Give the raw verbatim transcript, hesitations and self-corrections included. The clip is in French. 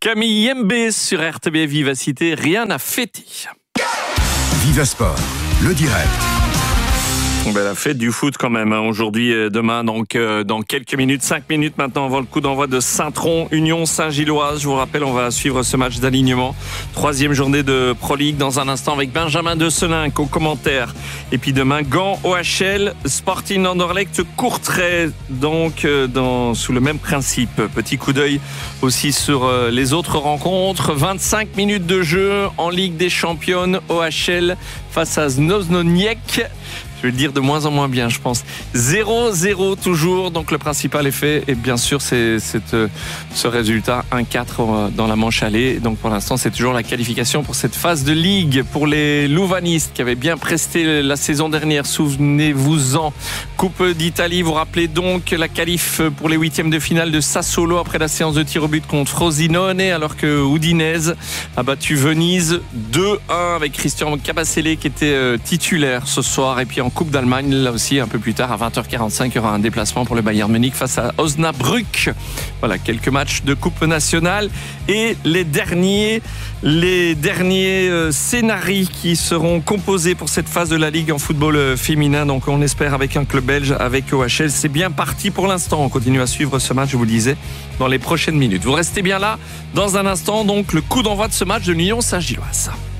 Camille Yembe sur R T B Vivacité, rien à fêter. Viva Sport, le direct. Ben, la fête du foot quand même, hein. Aujourd'hui et demain, donc euh, dans quelques minutes, cinq minutes maintenant avant le coup d'envoi de Saint-Tron, Union Saint-Gilloise. Je vous rappelle, on va suivre ce match d'alignement. Troisième journée de Pro League dans un instant avec Benjamin De Selinck au commentaire. Et puis demain, Gand, O H L, Sporting Anderlecht, Courtrai, donc euh, dans, sous le même principe. Petit coup d'œil aussi sur euh, les autres rencontres. vingt-cinq minutes de jeu en Ligue des Championnes, O H L face à Znojniec. Je vais le dire de moins en moins bien, je pense. zéro zéro toujours, donc le principal est fait. Et bien sûr, c'est, c'est euh, ce résultat un quatre dans la manche aller. Donc pour l'instant, c'est toujours la qualification pour cette phase de Ligue. Pour les Louvanistes qui avaient bien presté la saison dernière, souvenez-vous-en. Coupe d'Italie, vous rappelez donc la qualif pour les huitièmes de finale de Sassuolo après la séance de tir au but contre Frosinone, alors que Udinese a battu Venise deux un avec Christian Kabasele qui était euh, titulaire ce soir. Et puis en Coupe d'Allemagne, là aussi un peu plus tard à vingt heures quarante-cinq, il y aura un déplacement pour le Bayern Munich face à Osnabrück. Voilà, quelques matchs de Coupe nationale et les derniers les derniers euh, scénarios qui seront composés pour cette phase de la Ligue en football euh, féminin. Donc on espère avec un club belge, avec O H L. C'est bien parti pour l'instant. On continue à suivre ce match, je vous le disais, dans les prochaines minutes. Vous restez bien là. Dans un instant, donc le coup d'envoi de ce match de l'Union Saint-Gilloise.